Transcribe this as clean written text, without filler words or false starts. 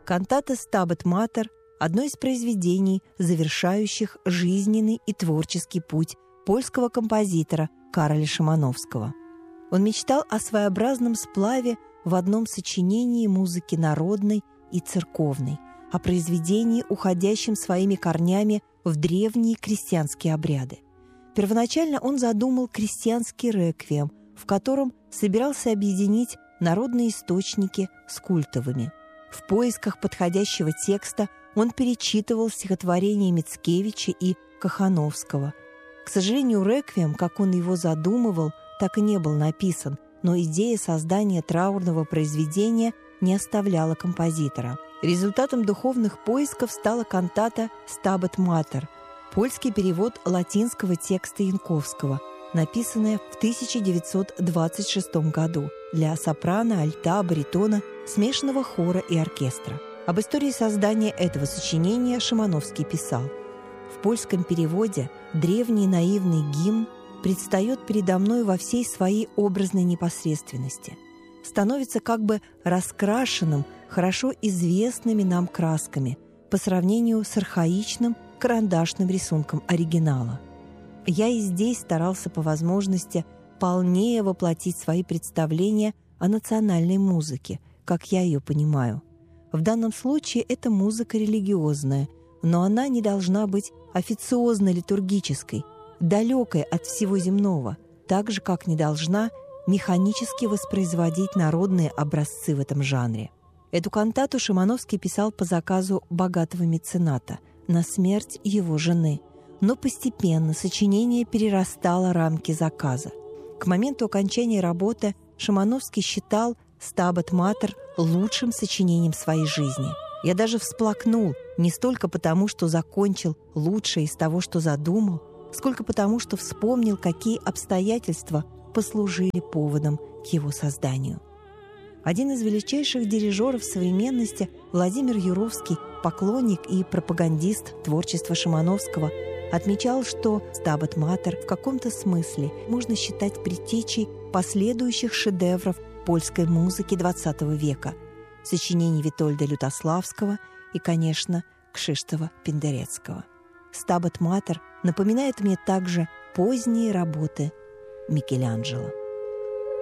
Кантата «Стабат Матер» – одно из произведений, завершающих жизненный и творческий путь польского композитора Кароля Шимановского. Он мечтал о своеобразном сплаве в одном сочинении музыки народной и церковной, о произведении, уходящем своими корнями в древние крестьянские обряды. Первоначально он задумал крестьянский реквием, в котором собирался объединить народные источники с культовыми. В поисках подходящего текста он перечитывал стихотворения Мицкевича и Кохановского. К сожалению, реквием, как он его задумывал, так и не был написан, но идея создания траурного произведения не оставляла композитора. Результатом духовных поисков стала кантата «Стабат Матер», польский перевод латинского текста Янковского, написанная в 1926 году для сопрано, альта, баритона, смешанного хора и оркестра. Об истории создания этого сочинения Шимановский писал: «В польском переводе древний наивный гимн предстает передо мной во всей своей образной непосредственности, становится как бы раскрашенным хорошо известными нам красками по сравнению с архаичным карандашным рисунком оригинала. Я и здесь старался по возможности полнее воплотить свои представления о национальной музыке, как я ее понимаю. В данном случае это музыка религиозная, но она не должна быть официозно-литургической, далекой от всего земного, так же, как не должна механически воспроизводить народные образцы в этом жанре». Эту кантату Шимановский писал по заказу богатого мецената на смерть его жены, но постепенно сочинение перерастало рамки заказа. К моменту окончания работы Шимановский считал «Стабат Матер» лучшим сочинением своей жизни. «Я даже всплакнул не столько потому, что закончил лучшее из того, что задумал, сколько потому, что вспомнил, какие обстоятельства послужили поводом к его созданию». Один из величайших дирижеров современности, Владимир Юровский, поклонник и пропагандист творчества Шимановского, отмечал, что «Стабат Матер» в каком-то смысле можно считать предтечей последующих шедевров польской музыки XX века, сочинений Витольда Лютославского и, конечно, Кшиштофа Пендерецкого. «Стабат Матер» напоминает мне также поздние работы Микеланджело.